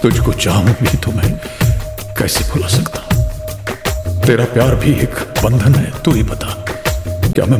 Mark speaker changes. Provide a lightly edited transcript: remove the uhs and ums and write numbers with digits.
Speaker 1: तुझको चाहूं भी तो मैं कैसे भुला सकता हूं? तेरा प्यार भी एक बंधन है, तू ही बता।